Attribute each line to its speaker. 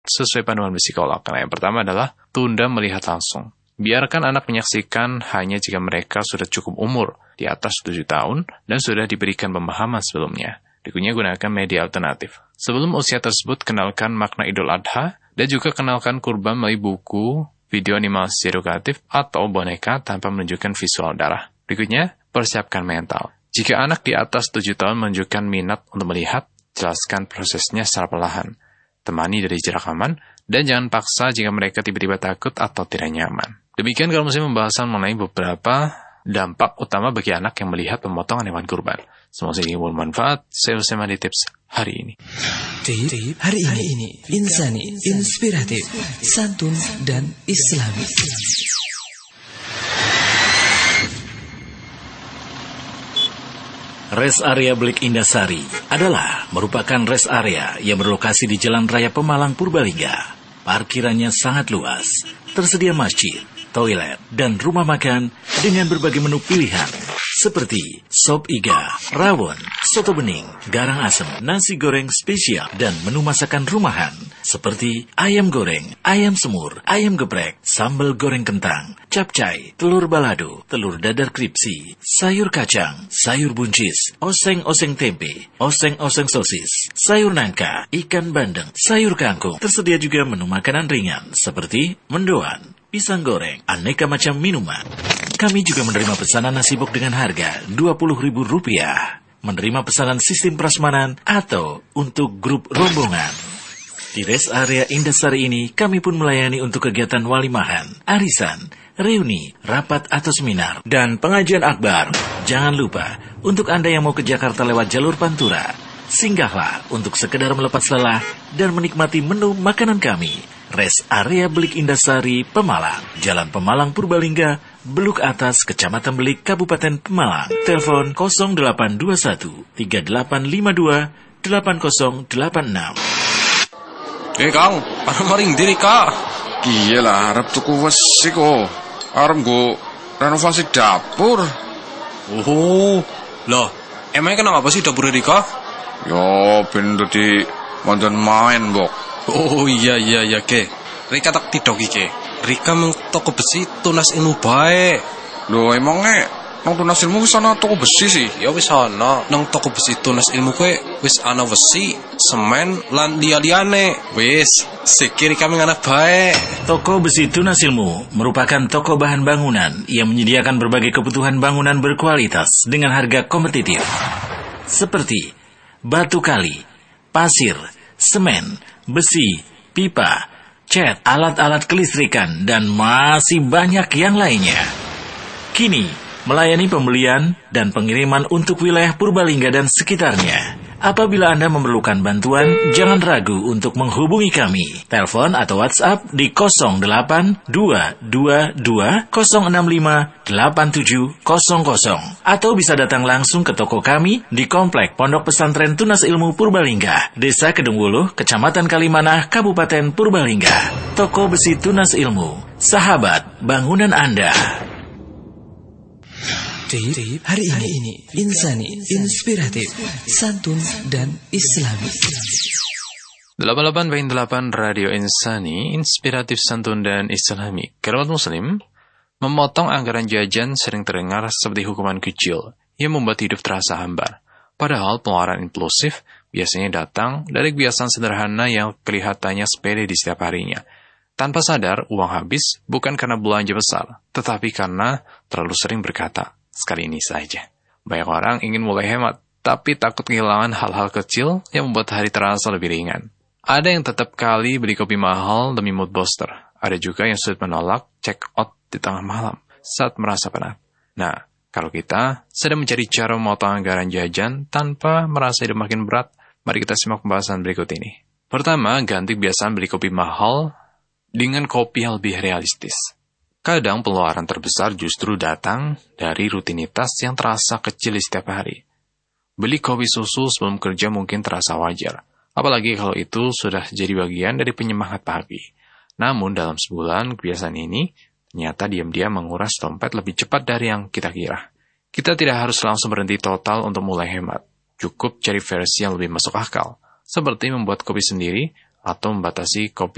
Speaker 1: sesuai panduan psikolog. Nah, yang pertama adalah tunda melihat langsung. Biarkan anak menyaksikan hanya jika mereka sudah cukup umur, di atas 7 tahun, dan sudah diberikan pemahaman sebelumnya. Berikutnya, gunakan media alternatif. Sebelum usia tersebut, kenalkan makna Idul Adha, dan juga kenalkan kurban melalui buku, video animasi edukatif, atau boneka tanpa menunjukkan visual darah. Berikutnya, persiapkan mental. Jika anak di atas 7 tahun menunjukkan minat untuk melihat, jelaskan prosesnya secara perlahan. Temani dari jarak aman, dan jangan paksa jika mereka tiba-tiba takut atau tidak nyaman. Demikian kalau musim pembahasan mengenai beberapa dampak utama bagi anak yang melihat pemotongan hewan kurban. Semoga ini bermanfaat. Saya bersama di tips hari ini.
Speaker 2: Tip hari ini insani, inspiratif, santun, dan islami.
Speaker 3: Rest Area Blik Indasari adalah merupakan rest area yang berlokasi di Jalan Raya Pemalang, Purbalingga. Parkirannya sangat luas, tersedia masjid, toilet, dan rumah makan dengan berbagai menu pilihan seperti sop iga, rawon, soto bening, garang asem, nasi goreng spesial, dan menu masakan rumahan seperti ayam goreng, ayam semur, ayam geprek, sambal goreng kentang, capcay, telur balado, telur dadar kripsi, sayur kacang, sayur buncis, oseng-oseng tempe, oseng-oseng sosis, sayur nangka, ikan bandeng, sayur kangkung. Tersedia juga menu makanan ringan seperti mendoan, pisang goreng, aneka macam minuman. Kami juga menerima pesanan nasi bok dengan harga Rp20.000. Menerima pesanan sistem prasmanan atau untuk grup rombongan. Di rest area Indasari ini, kami pun melayani untuk kegiatan walimahan, arisan, reuni, rapat atau seminar, dan pengajian akbar. Jangan lupa, untuk Anda yang mau ke Jakarta lewat jalur Pantura, singgahlah untuk sekedar melepas lelah dan menikmati menu makanan kami. Rest Area Belik Indasari, Pemalang, Jalan Pemalang, Purbalingga, Beluk Atas, Kecamatan Belik, Kabupaten Pemalang. Telepon 0821 3852 8086.
Speaker 4: Kang, arep maring diri, Kak.
Speaker 5: Iya lah, arep tuku wesi kok. Arep nggo renovasi dapur.
Speaker 4: Oh, lah, emangnya kenapa sih dapur ini, Kak?
Speaker 5: Yo, ben dadi mandan main, Bok.
Speaker 4: Oh iya, Ke. Rika tak tidok iki. Rika mung toko besi tunas ilmu bae.
Speaker 5: Loh, emangnya nang tunas ilmu wis ana toko besi sih?
Speaker 4: Ya wis ana nang toko besi tunas ilmu kowe wis ana besi, semen lan liya-liyane. Wis, sikir kami ngana bae.
Speaker 3: Toko Besi Tunas Ilmu merupakan toko bahan bangunan yang menyediakan berbagai kebutuhan bangunan berkualitas dengan harga kompetitif. Seperti batu kali, pasir, semen, besi, pipa, cat, alat-alat kelistrikan, dan masih banyak yang lainnya. Kini, melayani pembelian dan pengiriman untuk wilayah Purbalingga dan sekitarnya. Apabila Anda memerlukan bantuan, jangan ragu untuk menghubungi kami. Telepon atau WhatsApp di 082220658700 atau bisa datang langsung ke toko kami di Komplek Pondok Pesantren Tunas Ilmu Purbalingga, Desa Kedungwuluh, Kecamatan Kalimanah, Kabupaten Purbalingga. Toko Besi Tunas Ilmu, sahabat bangunan Anda.
Speaker 2: Tip hari ini insani, inspiratif, santun, dan islami.
Speaker 1: 88.8 Radio Insani, inspiratif, santun, dan islami. Kerabat muslim, memotong anggaran jajan sering terdengar seperti hukuman kecil yang membuat hidup terasa hambar. Padahal pengeluaran impulsif biasanya datang dari kebiasaan sederhana yang kelihatannya sepele di setiap harinya. Tanpa sadar, uang habis bukan karena belanja besar, tetapi karena terlalu sering berkata, sekali ini saja. Banyak orang ingin mulai hemat, tapi takut kehilangan hal-hal kecil yang membuat hari terasa lebih ringan. Ada yang tetap kali beli kopi mahal demi mood booster. Ada juga yang sulit menolak check out di tengah malam saat merasa penat. Nah, kalau kita sedang mencari cara memotong anggaran jajan tanpa merasa hidup makin berat, mari kita simak pembahasan berikut ini. Pertama, ganti kebiasaan beli kopi mahal dengan kopi yang lebih realistis. Kadang pengeluaran terbesar justru datang dari rutinitas yang terasa kecil di setiap hari. Beli kopi susu sebelum kerja mungkin terasa wajar, apalagi kalau itu sudah jadi bagian dari penyemangat pagi. Namun dalam sebulan kebiasaan ini ternyata diam-diam menguras dompet lebih cepat dari yang kita kira. Kita tidak harus langsung berhenti total untuk mulai hemat. Cukup cari versi yang lebih masuk akal, seperti membuat kopi sendiri atau membatasi kopi